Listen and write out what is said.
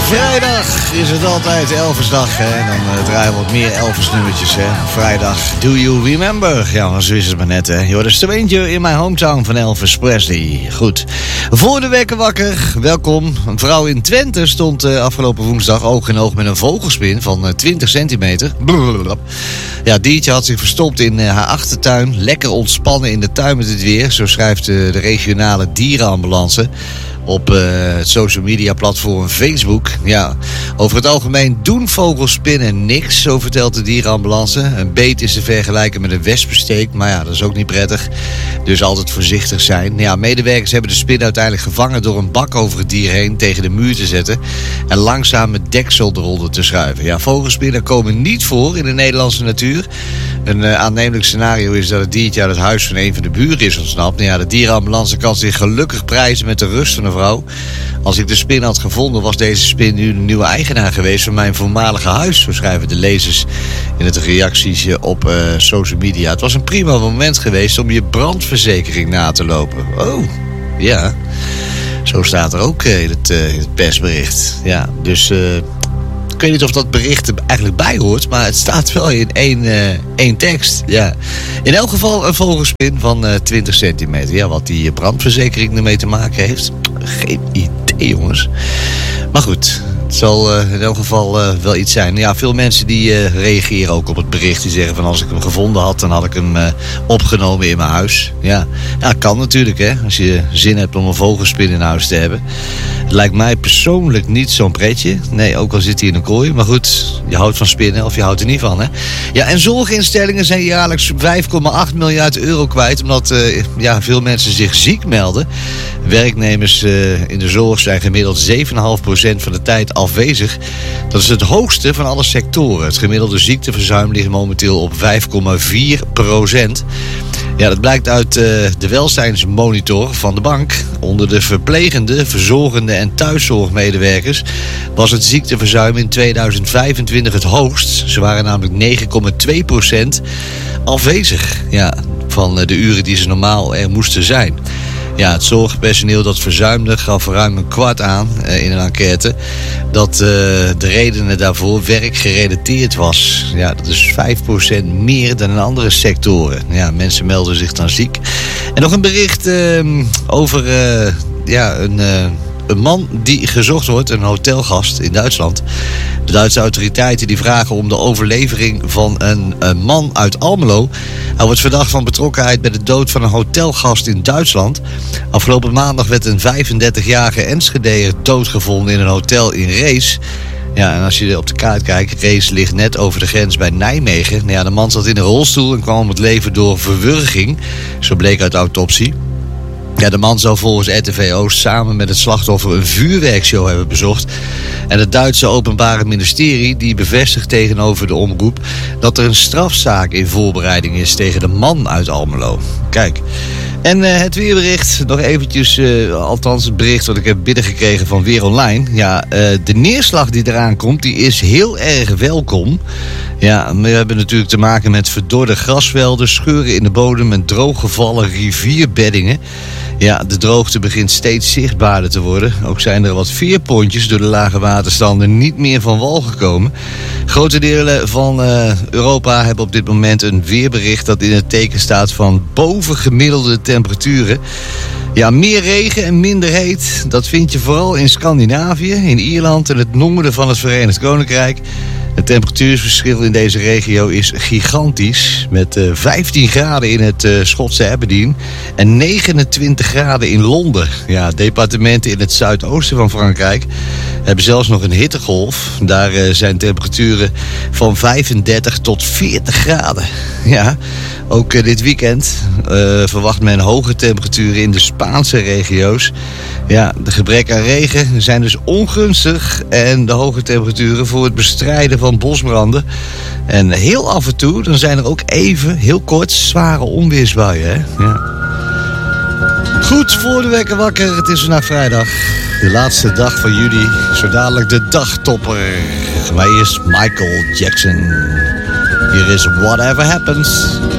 Vrijdag is het altijd Elvisdag, hè? En dan draaien we wat meer Elvis-nummertjes, hè? Vrijdag, Do You Remember? Ja, maar zo is het maar net, hè? You're the stranger in my hometown van Elvis Presley. Goed. Voor de wekker wakker, welkom. Een vrouw in Twente stond afgelopen woensdag oog in oog met een vogelspin van 20 centimeter. Blablabla. Ja, het diertje had zich verstopt in haar achtertuin. Lekker ontspannen in de tuin met het weer. Zo schrijft de regionale dierenambulance op het social media platform Facebook. Ja, over het algemeen doen vogelspinnen niks, zo vertelt de dierenambulance. Een beet is te vergelijken met een wespensteek, maar ja, dat is ook niet prettig. Dus altijd voorzichtig zijn. Ja, medewerkers hebben de spin uiteindelijk gevangen door een bak over het dier heen tegen de muur te zetten en langzaam het deksel eronder te schuiven. Ja, vogelspinnen komen niet voor in de Nederlandse natuur. Een aannemelijk scenario is dat het diertje uit het huis van een van de buren is ontsnapt. Nou ja, de dierenambulance kan zich gelukkig prijzen met de rust van een vrouw. Als ik de spin had gevonden, was deze spin nu de nieuwe eigenaar geweest van mijn voormalige huis. Zo schrijven de lezers in het reacties op social media. Het was een prima moment geweest om je brandverzekering na te lopen. Oh, ja. Zo staat er ook in het persbericht. Ja, dus ik weet niet of dat bericht er eigenlijk bij hoort, maar het staat wel in één tekst. Ja. In elk geval een vogelspin van 20 centimeter. Ja, wat die brandverzekering ermee te maken heeft, geen idee, jongens. Maar goed, het zal in elk geval wel iets zijn. Ja, veel mensen die reageren ook op het bericht. Die zeggen van als ik hem gevonden had, dan had ik hem opgenomen in mijn huis. Ja, kan natuurlijk, hè. Als je zin hebt om een vogelspin in huis te hebben. Het lijkt mij persoonlijk niet zo'n pretje. Nee, ook al zit hij in een kooi. Maar goed, je houdt van spinnen of je houdt er niet van, hè. Ja, en zorginstellingen zijn jaarlijks 5,8 miljard euro kwijt. Omdat veel mensen zich ziek melden. Werknemers in de zorg zijn gemiddeld 7,5% van de tijd afwezig. Dat is het hoogste van alle sectoren. Het gemiddelde ziekteverzuim ligt momenteel op 5,4%. Ja, dat blijkt uit de welzijnsmonitor van de bank. Onder de verplegende, verzorgende en thuiszorgmedewerkers was het ziekteverzuim in 2025 het hoogst. Ze waren namelijk 9,2% afwezig van de uren die ze normaal er moesten zijn. Ja, het zorgpersoneel dat verzuimde gaf ruim een kwart aan in een enquête dat de redenen daarvoor werkgerelateerd was. Ja, dat is 5% meer dan in andere sectoren. Ja, mensen melden zich dan ziek. En nog een bericht over een man die gezocht wordt, een hotelgast in Duitsland. De Duitse autoriteiten die vragen om de overlevering van een man uit Almelo. Hij wordt verdacht van betrokkenheid bij de dood van een hotelgast in Duitsland. Afgelopen maandag werd een 35-jarige Enschedeër doodgevonden in een hotel in Rees. Ja, en als je op de kaart kijkt, Rees ligt net over de grens bij Nijmegen. Nou ja, de man zat in een rolstoel en kwam om het leven door verwurging. Zo bleek uit de autopsie. Ja, de man zou volgens RTV Oost samen met het slachtoffer een vuurwerkshow hebben bezocht. En het Duitse Openbare Ministerie die bevestigt tegenover de omroep dat er een strafzaak in voorbereiding is tegen de man uit Almelo. Kijk. En het weerbericht, nog eventjes, althans het bericht wat ik heb binnengekregen van Weer Online. Ja, de neerslag die eraan komt, die is heel erg welkom. Ja, we hebben natuurlijk te maken met verdorde grasvelden, scheuren in de bodem en drooggevallen rivierbeddingen. Ja, de droogte begint steeds zichtbaarder te worden. Ook zijn er wat veerpontjes door de lage waterstanden niet meer van wal gekomen. Grote delen van Europa hebben op dit moment een weerbericht dat in het teken staat van bovengemiddelde temperaturen. Ja, meer regen en minder heet, dat vind je vooral in Scandinavië, in Ierland en het noorden van het Verenigd Koninkrijk. Het temperatuurverschil in deze regio is gigantisch. Met 15 graden in het Schotse Aberdeen en 29 graden in Londen. Ja, departementen in het zuidoosten van Frankrijk hebben zelfs nog een hittegolf. Daar zijn temperaturen van 35 tot 40 graden. Ja, ook dit weekend verwacht men hoge temperaturen in de Spaanse regio's. Ja, de gebrek aan regen zijn dus ongunstig en de hoge temperaturen voor het bestrijden van bosbranden. En heel af en toe, dan zijn er ook even, heel kort, zware onweersbuien. Hè? Ja. Goed, voor de wekker wakker, het is vandaag vrijdag. De laatste dag van juli, zo dadelijk de dagtopper. Maar eerst Michael Jackson. Hier is Whatever Happens.